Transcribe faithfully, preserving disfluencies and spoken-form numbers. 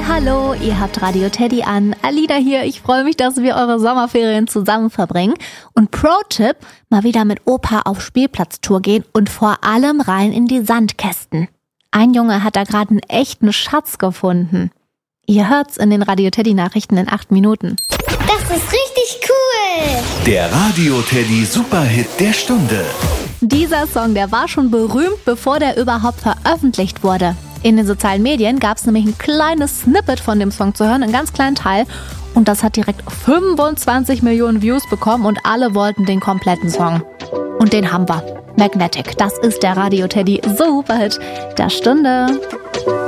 Hallo, ihr habt Radio Teddy an. Alida hier, ich freue mich, dass wir eure Sommerferien zusammen verbringen. Und Pro-Tipp, mal wieder mit Opa auf Spielplatztour gehen und vor allem rein in die Sandkästen. Ein Junge hat da gerade einen echten Schatz gefunden. Ihr hört's in den Radio Teddy Nachrichten in acht Minuten. Das ist richtig cool! Der Radio Teddy Superhit der Stunde. Dieser Song, der war schon berühmt, bevor der überhaupt veröffentlicht wurde. In den sozialen Medien gab es nämlich ein kleines Snippet von dem Song zu hören, einen ganz kleinen Teil. Und das hat direkt fünfundzwanzig Millionen Views bekommen und alle wollten den kompletten Song. Und den haben wir. Magnetic, das ist der Radio Teddy Superhit der Stunde.